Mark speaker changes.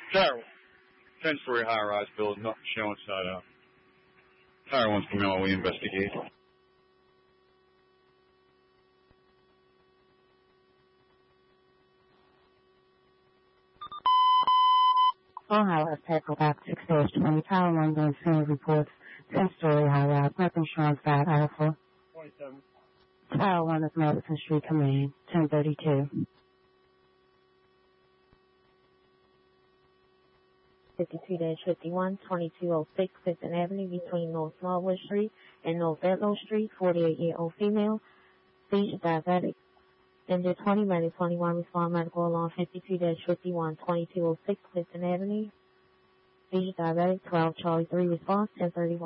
Speaker 1: Tower 10-story high-rise building, nothing showing side out. Tower 1's coming on, we investigate.
Speaker 2: All high-rise tackle back 6-20. Tower 1 being seen reports 10-story high-rise. Nothing showing side alpha.
Speaker 3: 27.
Speaker 2: Tower 1 of Madison Street Command, 1032.
Speaker 4: 52-51, 2206 5th Avenue between North Smallwood Street and North Edlow Street, 48-year-old female, seizure diabetic. Injured 20 minutes, 21 respond medical along 52-51, 2206 5th Avenue. Seizure diabetic, 12 Charlie 3 response, 1031.